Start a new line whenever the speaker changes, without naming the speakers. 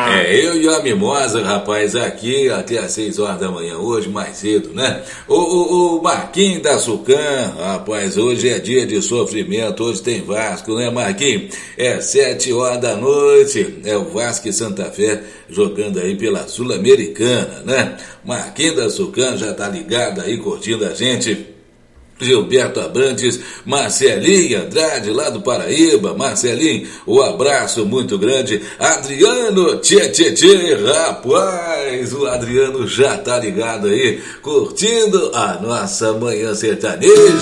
Eu e a Mimosa, rapaz, aqui até às 6 horas da manhã, hoje mais cedo, né? O Marquinhos da Sucan, rapaz, hoje é dia de sofrimento, hoje tem Vasco, né, Marquinhos? 7 horas da noite, o Vasco e Santa Fé jogando aí pela Sul-Americana, né? Marquinhos da Sucan já tá ligado aí, curtindo a gente. Gilberto Abrantes, Marcelinho Andrade, lá do Paraíba. Marcelinho, um abraço muito grande. Adriano, tchê, rapaz, o Adriano já tá ligado aí, curtindo a nossa manhã sertaneja.